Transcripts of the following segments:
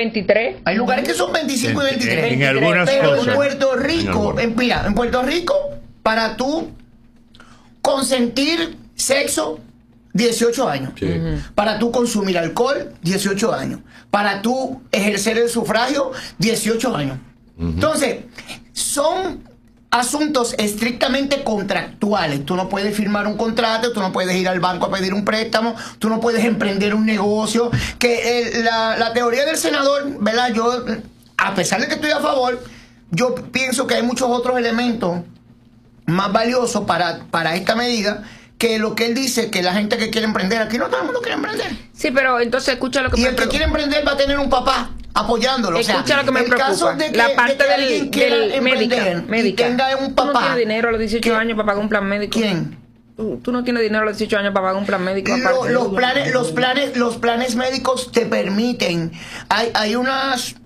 23. Hay lugares que son 25 y 23. En algunas pero cosas. en Puerto Rico, mira, en Puerto Rico, para tú consentir sexo, 18 años. Sí. Para tú consumir alcohol, 18 años. Para tú ejercer el sufragio, 18 años. Entonces, son asuntos estrictamente contractuales. Tú no puedes firmar un contrato, tú no puedes ir al banco a pedir un préstamo, tú no puedes emprender un negocio. Que la teoría del senador, ¿verdad? Yo, a pesar de que estoy a favor, yo pienso que hay muchos otros elementos más valiosos para esta medida, que lo que él dice, que la gente que quiere emprender, aquí no todo el mundo quiere emprender. Sí, pero entonces escucha lo que Y el que quiere emprender va a tener un papá apoyándolo. Escucha lo que me preocupa. Caso de que, la parte del médica. médica. Tenga un papá. Tú no tienes dinero a los 18 años para pagar un plan médico. ¿Quién? Tú no tienes dinero a los 18 años para pagar un plan médico. Los planes médicos te permiten. Hay unas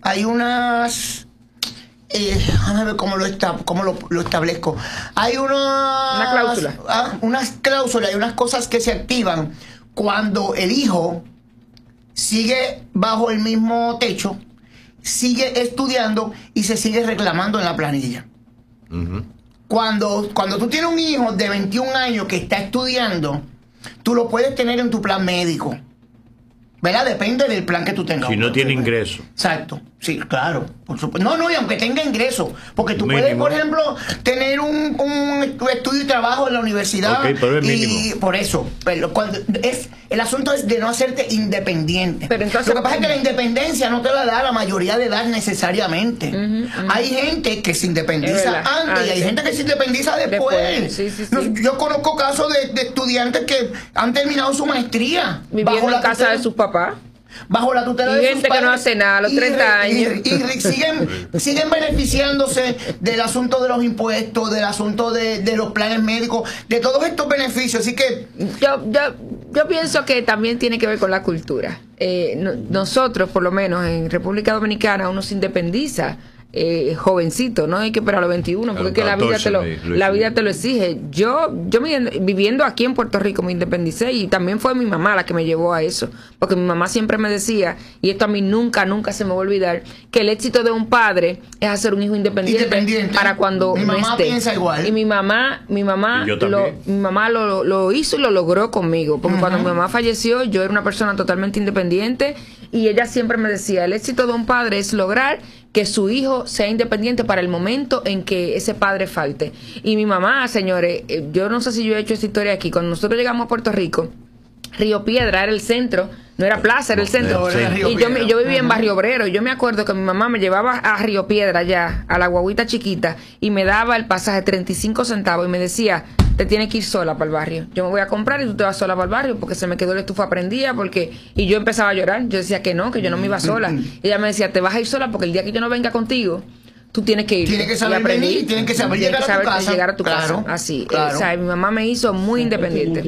déjame ver cómo lo establezco. Hay una cláusula. Unas cláusulas y unas cosas que se activan cuando el hijo sigue bajo el mismo techo, sigue estudiando y se sigue reclamando en la planilla. Cuando tú tienes un hijo de 21 años que está estudiando, tú lo puedes tener en tu plan médico, ¿verdad? Depende del plan que tú tengas. Si no tiene ingreso. Exacto. Sí, claro. Por supuesto. No, y aunque tenga ingreso. Porque tú Mínimo. puedes, por ejemplo, tener un estudio y trabajo en la universidad. Ok, pero es mínimo. Y por eso. Pero el asunto es de no hacerte independiente. Pero entonces, lo que pasa es que la independencia no te la da la mayoría de edad necesariamente. Hay gente que se independiza antes y hay gente que se independiza después. Sí. Yo conozco casos de estudiantes que han terminado su maestría viviendo en casa de sus papás. Bajo la tutela de sus gente padres, que no hace nada a los 30 años. Y siguen beneficiándose del asunto de los impuestos, del asunto de los planes médicos, de todos estos beneficios. Así que yo pienso que también tiene que ver con la cultura. Nosotros, por lo menos en República Dominicana, uno se independiza jovencito, no hay que esperar a los 21 porque es que la vida te lo exige. Yo viviendo aquí en Puerto Rico me independicé y también fue mi mamá la que me llevó a eso, porque mi mamá siempre me decía, y esto a mí nunca se me va a olvidar, que el éxito de un padre es hacer un hijo independiente para cuando mi mamá piensa igual. Y mi mamá lo hizo y lo logró conmigo, porque cuando mi mamá falleció yo era una persona totalmente independiente y ella siempre me decía, el éxito de un padre es lograr que su hijo sea independiente para el momento en que ese padre falte. Y mi mamá, señores, yo no sé si yo he hecho esta historia aquí, cuando nosotros llegamos a Puerto Rico, Río Piedra era el centro, no era plaza, era el centro. Y yo vivía en Barrio Obrero, y yo me acuerdo que mi mamá me llevaba a Río Piedra ya, a la guaguita chiquita, y me daba el pasaje 35 centavos y me decía, te tienes que ir sola para el barrio. Yo me voy a comprar y tú te vas sola para el barrio porque se me quedó la estufa prendida, y yo empezaba a llorar. Yo decía que no me iba sola. Y ella me decía, te vas a ir sola porque el día que yo no venga contigo, tú tienes que ir. Tienes que saber venir, tienes que saber llegar a tu casa. Así. O sea, mi mamá me hizo muy independiente.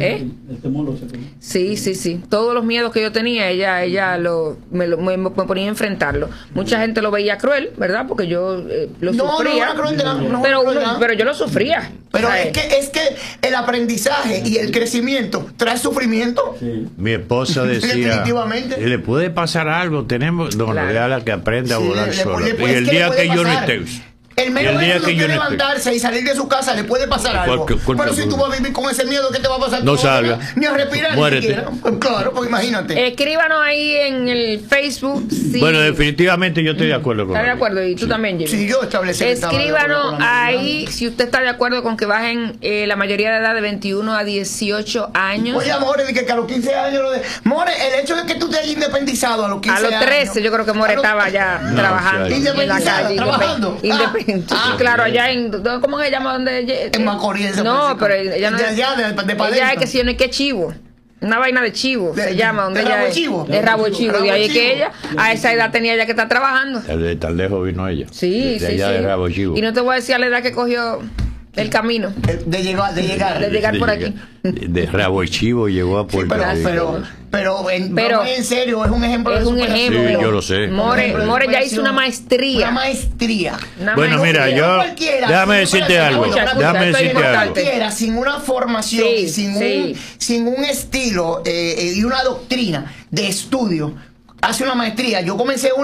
Sí. Todos los miedos que yo tenía, ella me ponía a enfrentarlo. Mucha gente lo veía cruel, ¿verdad? Porque yo lo sufría. Pero yo lo sufría. Pero es que el aprendizaje y el crecimiento trae sufrimiento. Sí. Mi esposa decía, le puede pasar algo, tenemos la que aprende a volar sola. Y el día que yo no esté, el mero hecho de levantarse y salir de su casa le puede pasar algo. Pero si tú vas a vivir con ese miedo, ¿qué te va a pasar? No salga. Ni a respirar. Muérete. Ni siquiera. Claro, pues imagínate. Escríbanos ahí en el Facebook. Sí. Bueno, definitivamente yo estoy de acuerdo con ¿Está de acuerdo? Y tú también, Jimmy. Sí, yo establecí. Escríbanos ahí si usted está de acuerdo con que bajen la mayoría de edad de 21 a 18 años. Oye, More, que a los 15 años... More, el hecho de que tú te hayas independizado a los 15 años... A los 13 yo creo que More estaba ya trabajando en la calle. ¿Trabajando? Independiente. Claro, allá en... ¿Cómo se llama? ¿Dónde? En Macorís. No, pero ella no... Ella es que si yo no hay que chivo. Una vaina de chivo, se llama. Donde ¿De ella rabo chivo? De rabo chivo. De ahí es que ella, a esa edad tenía ella que estar trabajando. De tan lejos vino ella. Sí. De rabo chivo. Y no te voy a decir a la edad que cogió el camino. De llegar por aquí. De rabo chivo llegó a Puerto Rico. Pero en serio, es un ejemplo. Es un ejemplo. Sí, yo lo sé. More ya hizo una maestría. Una maestría. Bueno, mira, yo... Déjame decirte algo. Cualquiera, sin una formación, sin un estilo y una doctrina de estudio, hace una maestría. Yo comencé